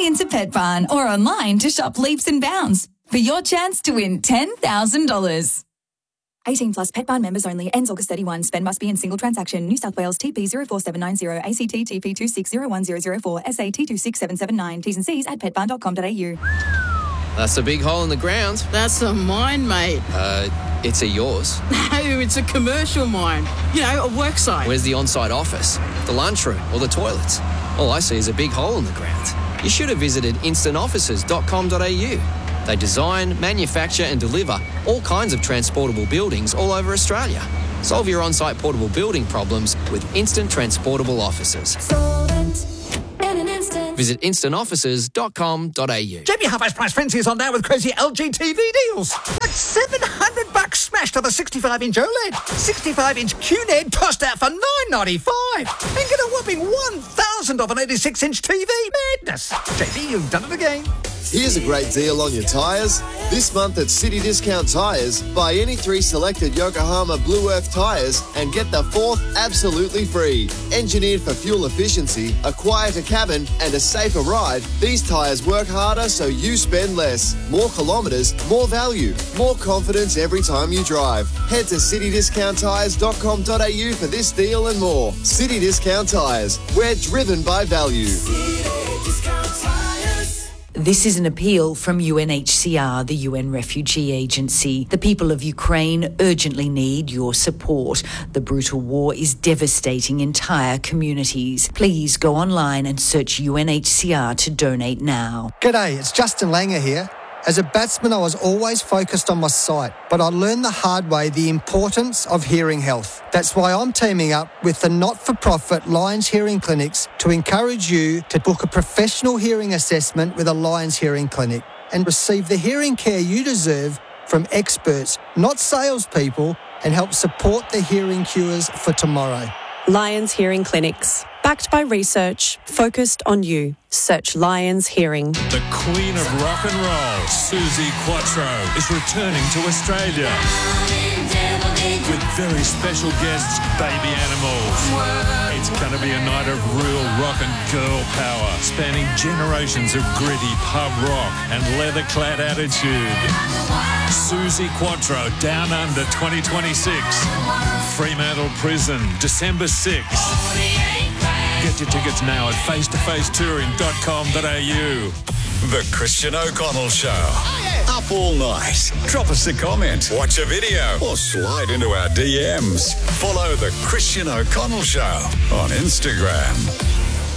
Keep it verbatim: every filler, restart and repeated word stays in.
into Pet Barn or online to shop Leaps and Bounds for your chance to win ten thousand dollars. eighteen plus Pet Barn members only. Ends August thirty-first. Spend must be in single transaction. New South Wales T P zero four seven nine zero, A C T T P two six zero one zero zero four, S A T two six seven seven nine. T's and C's at pet barn dot com dot a u. That's a big hole in the ground. That's a mine, mate. Uh, it's a yours. No, it's a commercial mine. You know, a work site. Where's the on-site office, the lunchroom or the toilets? All I see is a big hole in the ground. You should have visited instant offices dot com dot a u. They design, manufacture and deliver all kinds of transportable buildings all over Australia. Solve your on-site portable building problems with Instant Transportable Offices. Visit instant offices dot com dot a u. J B Half-Price Price Frenzy is on now with crazy L G T V deals. That's seven hundred bucks smashed on the sixty-five inch OLED. sixty-five inch Q N E D tossed out for nine ninety-five. And get a whopping one thousand off an eighty-six inch T V. Madness. J B, you've done it again. Here's a great deal on your tyres. This month at City Discount Tyres, buy any three selected Yokohama Blue Earth tyres and get the fourth absolutely free. Engineered for fuel efficiency, a quieter cabin and a safer ride, these tyres work harder so you spend less. More kilometres, more value, more confidence every time you drive. Head to city discount tyres dot com dot a u for this deal and more. City Discount Tyres, we're driven by value. This is an appeal from U N H C R, the U N Refugee Agency. The people of Ukraine urgently need your support. The brutal war is devastating entire communities. Please go online and search U N H C R to donate now. G'day, it's Justin Langer here. As a batsman, I was always focused on my sight, but I learned the hard way the importance of hearing health. That's why I'm teaming up with the not-for-profit Lions Hearing Clinics to encourage you to book a professional hearing assessment with a Lions Hearing Clinic and receive the hearing care you deserve from experts, not salespeople, and help support the hearing cures for tomorrow. Lions Hearing Clinics. Backed by research, focused on you. Search Lions Hearing. The Queen of Rock and Roll, Suzi Quatro, is returning to Australia with very special guests, Baby Animals. It's going to be a night of real rock and girl power, spanning generations of gritty pub rock and leather-clad attitude. Suzi Quatro, Down Under twenty twenty-six. Fremantle Prison, December sixth. Get your tickets now at face to face touring dot com dot a u. The Christian O'Connell Show. Oh, yeah. Up all night. Drop us a comment, watch a video, or slide into our D Ms. Follow The Christian O'Connell Show on Instagram.